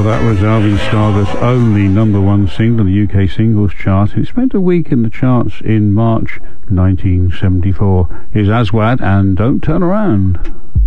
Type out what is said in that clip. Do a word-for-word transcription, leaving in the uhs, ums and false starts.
that was Alvin Stardust's only number one single in the U K singles chart. It spent a week in the charts in March nineteen seventy-four. Here's Aswad and Don't Turn Around.